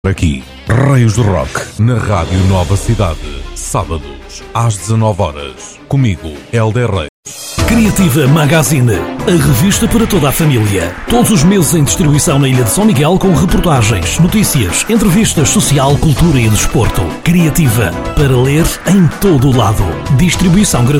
Aqui, Reis do Rock, na Rádio Nova Cidade, sábados, às 19 horas. Comigo, Helder Reis. Criativa Magazine, a revista para toda a família. Todos os meses em distribuição na Ilha de São Miguel com reportagens, notícias, entrevistas, social, cultura e desporto. Criativa, para ler em todo o lado. Distribuição gratuita.